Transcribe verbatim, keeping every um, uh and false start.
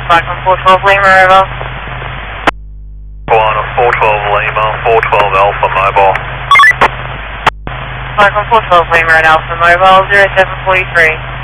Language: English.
Cyclone four twelve Lima, over. One four twelve Lima, four twelve Alpha Mobile. Cyclone four twelve Lima and Alpha Mobile, zero seven four three.